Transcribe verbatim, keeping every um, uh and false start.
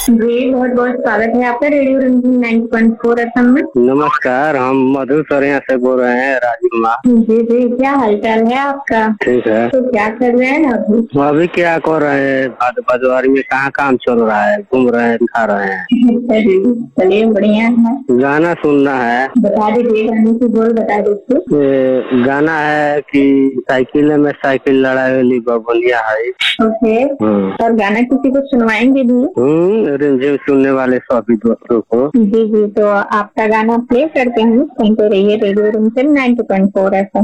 जी, बहुत बहुत स्वागत है आपका radio रंजीन ninety point four FM में। नमस्कार, हम मधु सरिया से बोल रहे हैं, राजू कुमार। जी जी, क्या हालचाल है आपका? ठीक है। तो क्या कर रहे हैं अभी? अभी क्या कर रहे हैं? बाजवारी में कहाँ काम चल रहा है? घूम रहे हैं, दिखा रहे हैं। चलिए बढ़िया है। गाना सुनना है। बता दीजिए, गाने की बोल बता दीजिए। गाना है कि साइकिल में साइकिल लड़ाई बबलिया है। ओके। और गाना किसी को सुनवाएंगे भी? हम्म रिमझिम सुनने वाले सभी दोस्तों को। जी जी, तो आपका गाना प्ले करते हैं, सुनते रहिए radio रंजीन ninety point four FM.